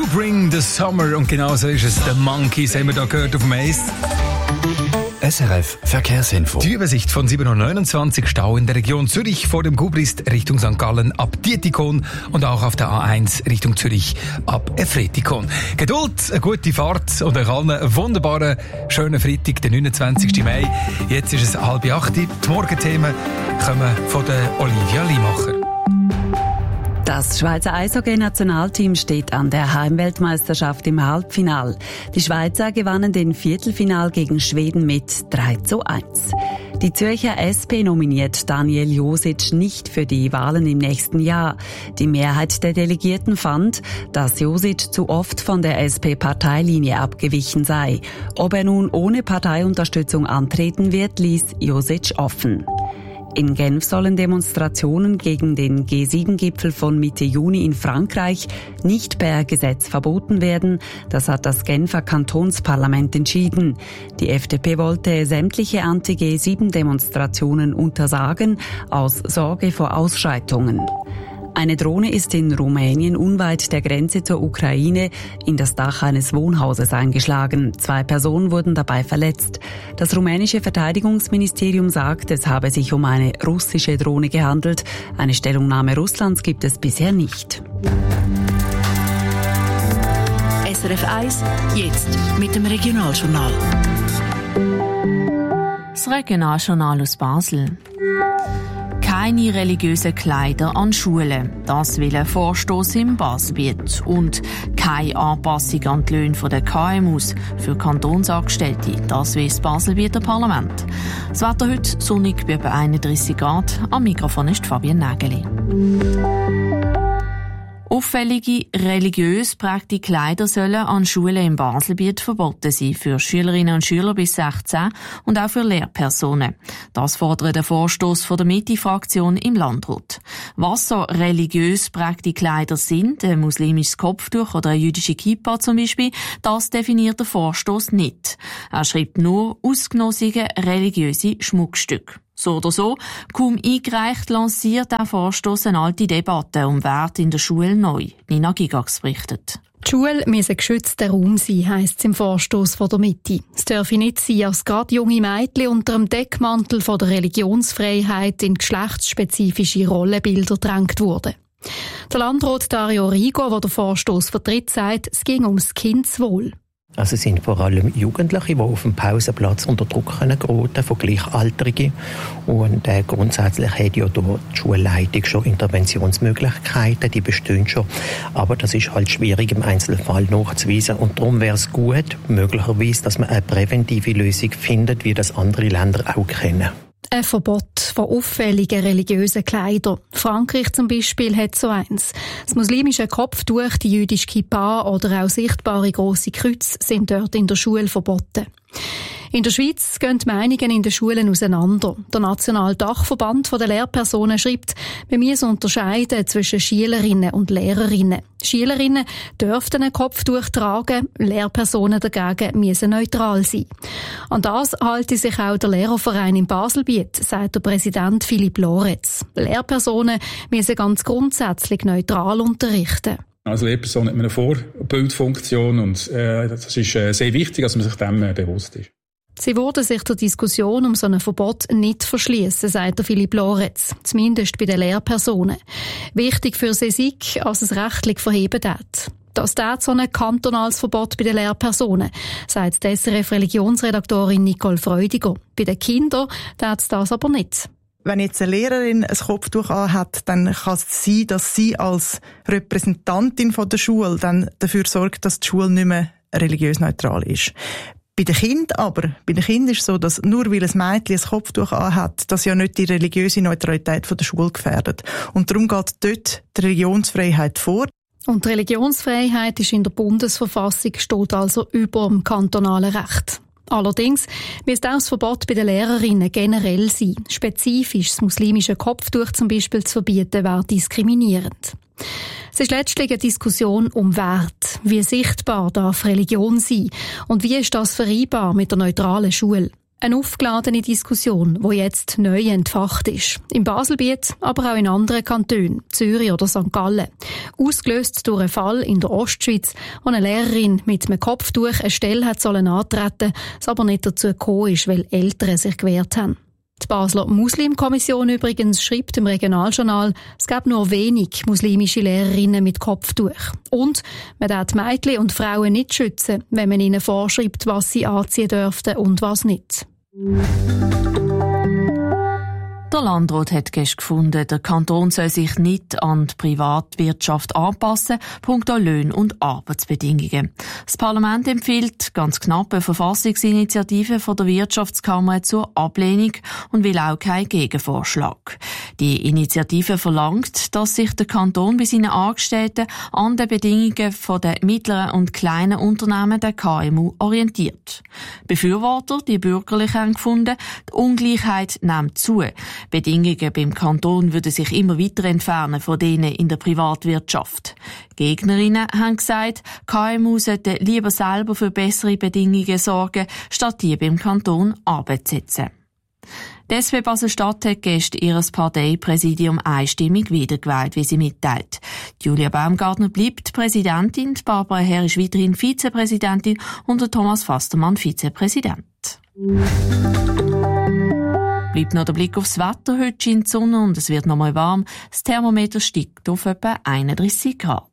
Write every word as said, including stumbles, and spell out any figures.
Bring the Summer. Und genauso ist es. The Monkeys haben wir da gehört auf dem Ace. S R F Verkehrsinfo. Die Übersicht von sieben Uhr neunundzwanzig, Stau in der Region Zürich vor dem Gubrist Richtung Sankt Gallen ab Dietikon und auch auf der A eins Richtung Zürich ab Efretikon. Geduld, eine gute Fahrt und euch allen einen wunderbaren, schönen Freitag, den neunundzwanzigsten Mai. Jetzt ist es halb acht. Die Morgenthemen kommen von der Olivia Limacher. Das Schweizer Eishockey-Nationalteam steht an der Heimweltmeisterschaft im Halbfinal. Die Schweizer gewannen den Viertelfinal gegen Schweden mit drei zu eins. Die Zürcher S P nominiert Daniel Josic nicht für die Wahlen im nächsten Jahr. Die Mehrheit der Delegierten fand, dass Josic zu oft von der S P-Parteilinie abgewichen sei. Ob er nun ohne Parteiunterstützung antreten wird, ließ Josic offen. In Genf sollen Demonstrationen gegen den G sieben Gipfel von Mitte Juni in Frankreich nicht per Gesetz verboten werden. Das hat das Genfer Kantonsparlament entschieden. Die F D P wollte sämtliche Anti-G sieben Demonstrationen untersagen, aus Sorge vor Ausschreitungen. Eine Drohne ist in Rumänien unweit der Grenze zur Ukraine in das Dach eines Wohnhauses eingeschlagen. Zwei Personen wurden dabei verletzt. Das rumänische Verteidigungsministerium sagt, es habe sich um eine russische Drohne gehandelt. Eine Stellungnahme Russlands gibt es bisher nicht. S R F eins, jetzt mit dem Regionaljournal. Das Regionaljournal aus Basel. Keine religiösen Kleider an Schulen. Das will ein Vorstoss im Baselbiet. Und keine Anpassung an die Löhne der K M Us für Kantonsangestellte. Das will das Baselbieter Parlament. Das Wetter heute sonnig bei etwa einunddreissig Grad. Am Mikrofon ist Fabian Nägeli. Auffällige, religiös prägte Kleider sollen an Schulen im Baselbiet verboten sein, für Schülerinnen und Schüler bis sechzehn und auch für Lehrpersonen. Das fordert der Vorstoss von der Mitte-Fraktion im Landrat. Was so religiös prägte Kleider sind, ein muslimisches Kopftuch oder eine jüdische Kippa zum Beispiel, das definiert der Vorstoss nicht. Er schreibt nur ausgenossene religiöse Schmuckstücke. So oder so, kaum eingereicht, lanciert der Vorstoss eine alte Debatte um Werte in der Schule neu. Nina Gigax berichtet. Die Schule müsse ein geschützter Raum sein, heisst es im Vorstoss von der Mitte. Es dürfe nicht sein, dass gerade junge Mädchen unter dem Deckmantel von der Religionsfreiheit in geschlechtsspezifische Rollenbilder gedrängt wurden. Der Landrat Dario Rigo, der den Vorstoss vertritt, sagt, es ging ums Kindeswohl. Also es sind vor allem Jugendliche, die auf dem Pausenplatz unter Druck geraten von Gleichaltrigen. Und äh, grundsätzlich hat ja da die Schulleitung schon Interventionsmöglichkeiten, die bestehen schon. Aber das ist halt schwierig im Einzelfall nachzuweisen. Und darum wäre es gut, möglicherweise, dass man eine präventive Lösung findet, wie das andere Länder auch kennen. Ein Verbot von auffälligen religiösen Kleidern. Frankreich zum Beispiel hat so eins. Das muslimische Kopftuch, die jüdische Kippa oder auch sichtbare grosse Kreuze sind dort in der Schule verboten. In der Schweiz gehen die Meinungen in den Schulen auseinander. Der Nationale Dachverband der Lehrpersonen schreibt, wir müssen unterscheiden zwischen Schülerinnen und Lehrerinnen. Schülerinnen dürften ein Kopftuch tragen, Lehrpersonen dagegen müssen neutral sein. An das halte sich auch der Lehrerverein im Baselbiet, sagt der Präsident Philipp Loretz. Lehrpersonen müssen ganz grundsätzlich neutral unterrichten. Als Lehrperson hat man eine Vorbildfunktion und äh, das ist äh, sehr wichtig, dass man sich dem äh, bewusst ist. Sie würden sich der Diskussion um so ein Verbot nicht verschliessen, sagt der Philipp Loretz, zumindest bei den Lehrpersonen. Wichtig für sie sei, als es rechtlich verheben hat. Das ist so ein kantonales Verbot bei den Lehrpersonen, sagt die S R F-Religionsredaktorin Nicole Freudiger. Bei den Kindern tut es das aber nicht. Wenn jetzt eine Lehrerin ein Kopftuch anhat, dann kann es sein, dass sie als Repräsentantin von der Schule dann dafür sorgt, dass die Schule nicht mehr religiös neutral ist. Bei den Kindern aber, bei den Kindern ist es so, dass nur weil ein Mädchen ein Kopftuch anhat, das ja nicht die religiöse Neutralität von der Schule gefährdet. Und darum geht dort die Religionsfreiheit vor. Und die Religionsfreiheit ist in der Bundesverfassung, steht also über dem kantonalen Recht. Allerdings müsste auch das Verbot bei den Lehrerinnen generell sein. Spezifisch das muslimische Kopftuch zum Beispiel zu verbieten, wäre diskriminierend. Es ist letztlich eine Diskussion um Wert. Wie sichtbar darf Religion sein? Und wie ist das vereinbar mit der neutralen Schule? Eine aufgeladene Diskussion, die jetzt neu entfacht ist. Im Baselbiet, aber auch in anderen Kantonen, Zürich oder Sankt Gallen. Ausgelöst durch einen Fall in der Ostschweiz, wo eine Lehrerin mit einem Kopftuch eine Stelle hat sollen antreten, es aber nicht dazu gekommen ist, weil Eltern sich gewehrt haben. Die Basler Muslimkommission übrigens schreibt im Regionaljournal, es gab nur wenig muslimische Lehrerinnen mit Kopftuch. Und man darf Mädchen und Frauen nicht schützen, wenn man ihnen vorschreibt, was sie anziehen dürften und was nicht. Der Landrat hat gestern gefunden, der Kanton soll sich nicht an die Privatwirtschaft anpassen, punkto Löhne und Arbeitsbedingungen. Das Parlament empfiehlt ganz knapp eine Verfassungsinitiative von der Wirtschaftskammer zur Ablehnung und will auch keinen Gegenvorschlag. Die Initiative verlangt, dass sich der Kanton bei seinen Angestellten an den Bedingungen von den mittleren und kleinen Unternehmen der K M U orientiert. Befürworter, die Bürgerlichen, haben gefunden, die Ungleichheit nimmt zu. Bedingungen beim Kanton würden sich immer weiter entfernen von denen in der Privatwirtschaft. Gegnerinnen haben gesagt, K M U sollten lieber selber für bessere Bedingungen sorgen, statt die beim Kanton Arbeit zu setzen. Die S V Basel-Stadt hat gestern ihr Parteipräsidium einstimmig wiedergewählt, wie sie mitteilt. Julia Baumgartner bleibt Präsidentin, Barbara Herr ist weiterhin Vizepräsidentin und der Thomas Fastermann Vizepräsident. Bleibt noch der Blick aufs Wetter. Heute scheint die Sonne und es wird noch mal warm. Das Thermometer steigt auf etwa einunddreissig Grad.